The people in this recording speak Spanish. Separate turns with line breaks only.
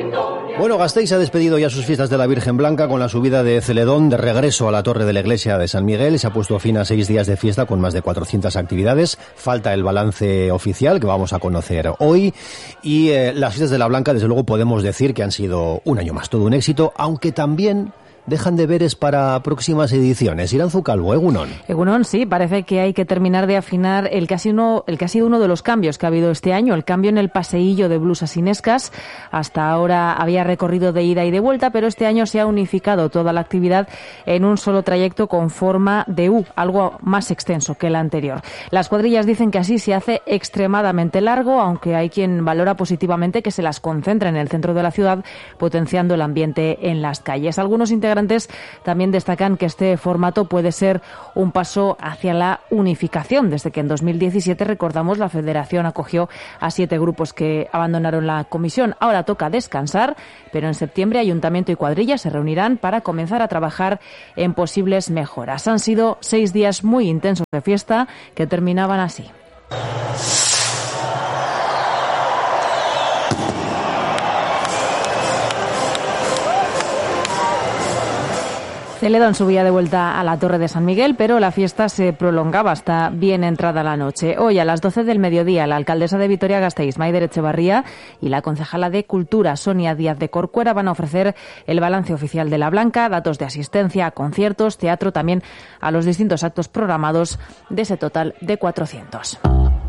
Bueno, Gasteiz ha despedido ya sus fiestas de la Virgen Blanca con la subida de Celedón de regreso a la torre de la iglesia de San Miguel. Se ha puesto fin a 6 días de fiesta con más de 400 actividades. Falta el balance oficial que vamos a conocer hoy. Y las fiestas de la Blanca, desde luego, podemos decir que han sido un año más todo un éxito, aunque también dejan deberes para próximas ediciones. Iranzu Calvo, Egunon.
Egunon, sí, parece que hay que terminar de afinar el que ha sido uno de los cambios que ha habido este año, el cambio en el paseillo de blusas Inescas. Hasta ahora había recorrido de ida y de vuelta, pero este año se ha unificado toda la actividad en un solo trayecto con forma de U, algo más extenso que el anterior. Las cuadrillas dicen que así se hace extremadamente largo, aunque hay quien valora positivamente que se las concentre en el centro de la ciudad, potenciando el ambiente en las calles. Algunos integrantes también destacan que este formato puede ser un paso hacia la unificación. Desde que en 2017, recordamos, la Federación acogió a 7 grupos que abandonaron la comisión. Ahora toca descansar, pero en septiembre Ayuntamiento y cuadrillas se reunirán para comenzar a trabajar en posibles mejoras. Han sido 6 días muy intensos de fiesta que terminaban así. Celedón subía de vuelta a la Torre de San Miguel, pero la fiesta se prolongaba hasta bien entrada la noche. Hoy, a las 12 del mediodía, la alcaldesa de Vitoria-Gasteiz, Maider Etxebarría, y la concejala de Cultura, Sonia Díaz de Corcuera, van a ofrecer el balance oficial de la Blanca, datos de asistencia a conciertos, teatro, también a los distintos actos programados de ese total de 400.